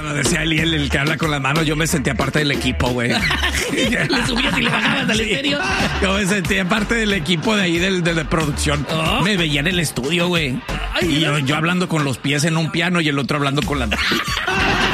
Pero decía el que habla con las manos, yo me sentía parte del equipo, güey. Le subías y le bajabas al estéreo. Yo me sentía parte del equipo de ahí de producción. Me veía en el estudio, güey. Y yo hablando con los pies en un piano y el otro hablando con las manos.